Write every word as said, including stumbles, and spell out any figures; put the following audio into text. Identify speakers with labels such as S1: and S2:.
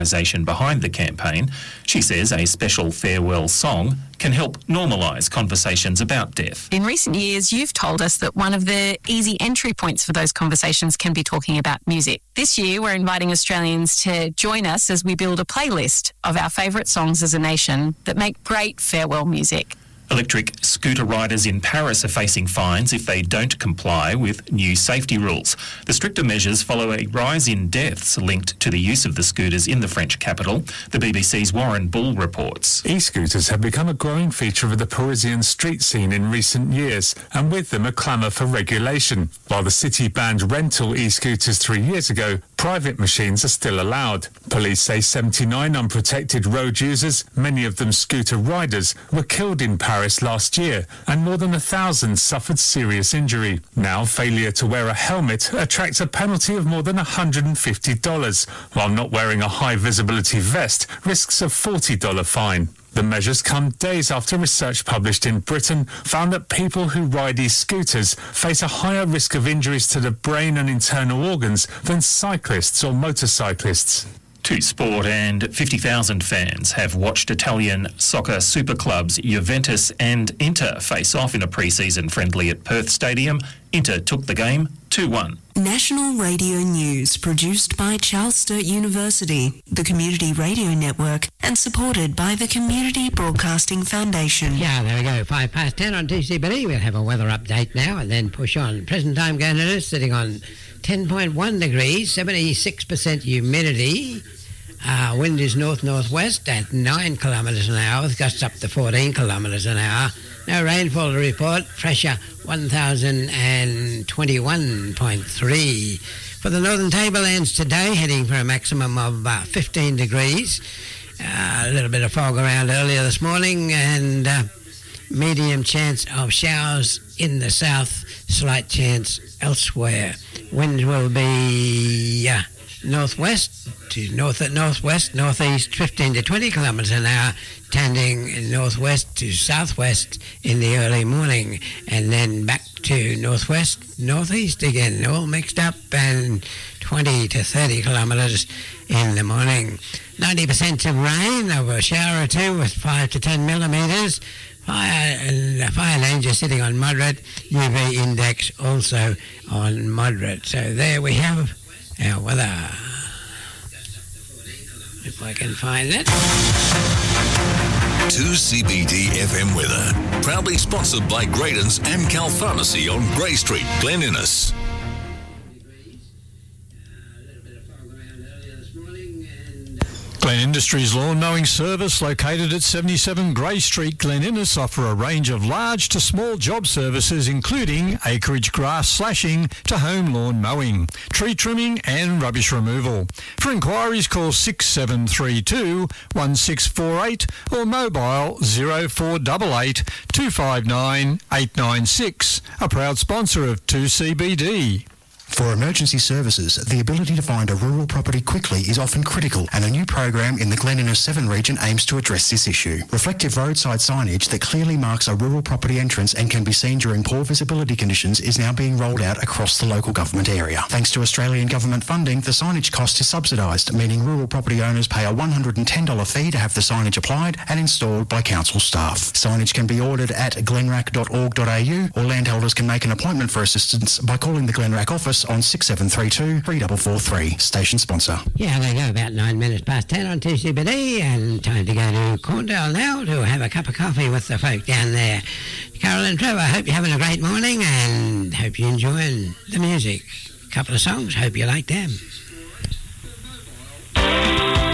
S1: organisation behind the campaign. She says a special farewell song can help normalise conversations about death.
S2: In recent years, you've told us that one of the easy entry points for those conversations can be talking about music. This year, we're inviting Australians to join us as we build a playlist of our favourite songs as a nation that make great farewell music.
S1: Electric scooter riders in Paris are facing fines if they don't comply with new safety rules. The stricter measures follow a rise in deaths linked to the use of the scooters in the French capital. The B B C's Warren Bull reports.
S3: E-scooters have become a growing feature of the Parisian street scene in recent years, and with them a clamour for regulation. While the city banned rental e-scooters three years ago, private machines are still allowed. Police say seventy-nine unprotected road users, many of them scooter riders, were killed in Paris last year, and more than a thousand suffered serious injury. Now, failure to wear a helmet attracts a penalty of more than one hundred fifty dollars, while not wearing a high-visibility vest risks a forty dollars fine. The measures come days after research published in Britain found that people who ride e-scooters face a higher risk of injuries to the brain and internal organs than cyclists or motorcyclists.
S1: To sport, and fifty thousand fans have watched Italian soccer super clubs Juventus and Inter face off in a pre-season friendly at Perth Stadium. Inter took the game two one.
S4: National Radio News, produced by Charles Sturt University, the Community Radio Network, and supported by the Community Broadcasting Foundation.
S5: Yeah, there we go. Five past ten on T C B D. We'll have a weather update now and then push on. Present time going to this, sitting on ten point one degrees, seventy-six percent humidity. Uh, wind is north-northwest at nine kilometres an hour, with gusts up to fourteen kilometres an hour. No rainfall to report. Pressure one thousand twenty-one point three. For the northern tablelands today, heading for a maximum of uh, fifteen degrees. Uh, a little bit of fog around earlier this morning, and uh, medium chance of showers in the south, slight chance elsewhere. Wind will be uh, northwest to north at northwest, northeast fifteen to twenty kilometres an hour, tending northwest to southwest in the early morning, and then back to northwest, northeast again, all mixed up, and twenty to thirty kilometres in the morning. ninety percent of rain over a shower or two with five to ten millimetres. Fire, uh, fire danger sitting on moderate, U V index also on moderate. So there we have our weather. If I can find it.
S6: two C B D F M weather. Proudly sponsored by Graydon's Amcal Pharmacy on Grey Street, Glen Innes.
S7: Glen Industries Lawn Mowing Service, located at seventy-seven Grey Street, Glen Innes, offer a range of large to small job services, including acreage grass slashing to home lawn mowing, tree trimming and rubbish removal. For inquiries, call six seven three two, one six four eight or mobile zero four eight eight, two five nine, eight nine six. A proud sponsor of two C B D.
S8: For emergency services, the ability to find a rural property quickly is often critical, and a new program in the Glen Innes seven region aims to address this issue. Reflective roadside signage that clearly marks a rural property entrance and can be seen during poor visibility conditions is now being rolled out across the local government area. Thanks to Australian government funding, the signage cost is subsidised, meaning rural property owners pay a one hundred ten dollars fee to have the signage applied and installed by council staff. Signage can be ordered at glenrack dot org dot a u, or landholders can make an appointment for assistance by calling the Glenrack office on six seven three two, three four four three. Station sponsor.
S5: Yeah, they go about nine minutes past ten on T C B D, and time to go to Corndale now to have a cup of coffee with the folk down there. Carol and Trevor, hope you're having a great morning and hope you're enjoying the music. Couple of songs, hope you like them.